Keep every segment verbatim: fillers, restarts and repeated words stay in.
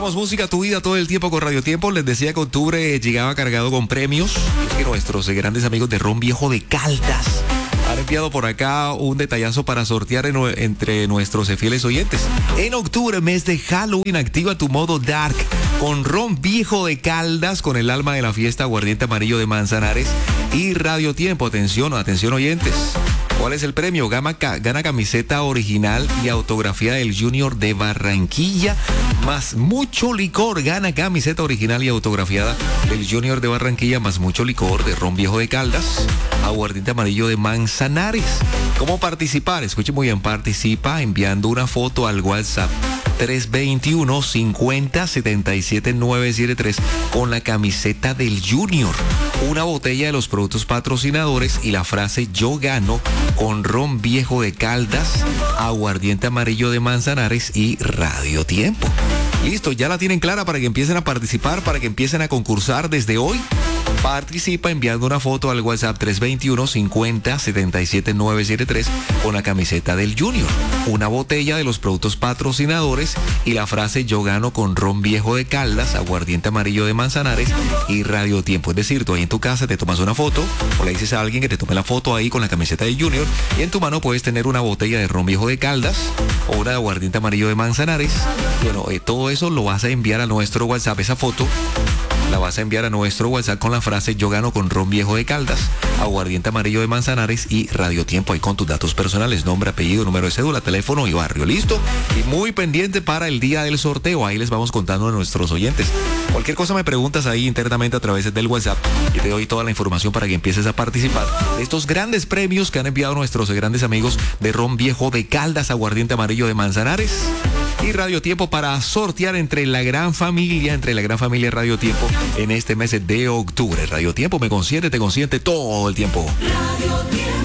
Damos música a tu vida todo el tiempo con Radio Tiempo. Les decía que octubre llegaba cargado con premios. Es que nuestros grandes amigos de Ron Viejo de Caldas han enviado por acá un detallazo para sortear en, entre nuestros fieles oyentes. En octubre, mes de Halloween, activa tu modo Dark con Ron Viejo de Caldas, con el alma de la fiesta, aguardiente amarillo de Manzanares y Radio Tiempo. Atención, atención oyentes. ¿Cuál es el premio? Gana, gana camiseta original y autografía del Junior de Barranquilla, más mucho licor. Gana camiseta original y autografiada del Junior de Barranquilla, más mucho licor de Ron Viejo de Caldas, aguardiente amarillo de Manzanares. ¿Cómo participar? Escuche muy bien, participa enviando una foto al WhatsApp tres dos uno, cincuenta, setenta y siete, nueve siete tres con la camiseta del Junior, una botella de los productos patrocinadores y la frase "yo gano" con Ron Viejo de Caldas, aguardiente amarillo de Manzanares y Radio Tiempo. Listo, ya la tienen clara para que empiecen a participar, para que empiecen a concursar desde hoy. Participa enviando una foto al WhatsApp tres dos uno, cincuenta, setenta y siete, nueve siete tres con la camiseta del Junior, una botella de los productos patrocinadores y la frase "yo gano" con Ron Viejo de Caldas, aguardiente amarillo de Manzanares y Radio Tiempo. Es decir, tú ahí en tu casa te tomas una foto o le dices a alguien que te tome la foto ahí con la camiseta del Junior, y en tu mano puedes tener una botella de Ron Viejo de Caldas o una de aguardiente amarillo de Manzanares. Bueno, eh, todo eso lo vas a enviar a nuestro WhatsApp, esa foto la vas a enviar a nuestro WhatsApp con la frase "yo gano" con Ron Viejo de Caldas, aguardiente amarillo de Manzanares y Radio Tiempo, ahí con tus datos personales, nombre, apellido, número de cédula, teléfono y barrio. ¿Listo? Y muy pendiente para el día del sorteo, ahí les vamos contando a nuestros oyentes. Cualquier cosa me preguntas ahí internamente a través del WhatsApp y te doy toda la información para que empieces a participar de estos grandes premios que han enviado nuestros grandes amigos de Ron Viejo de Caldas, aguardiente amarillo de Manzanares y Radio Tiempo, para sortear entre la gran familia, entre la gran familia Radio Tiempo en este mes de octubre. Radio Tiempo me consiente, te consiente todo el tiempo. Radio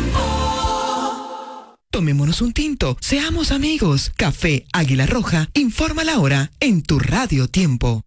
Tiempo. Tomémonos un tinto, seamos amigos. Café Águila Roja informa la hora en tu Radio Tiempo.